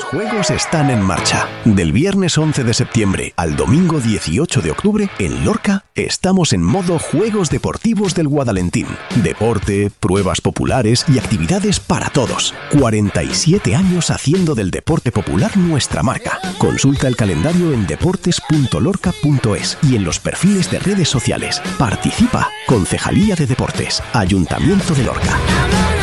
juegos están en marcha. Del viernes 11 de septiembre al domingo 18 de octubre, en Lorca, estamos en modo Juegos Deportivos del Guadalentín. Deporte, pruebas populares y actividades para todos. 47 años haciendo del deporte popular nuestra marca. Consulta el calendario en deportes.lorca.es y en los perfiles de redes sociales. Participa. Concejalía de Deportes. Ayuntamiento de Lorca.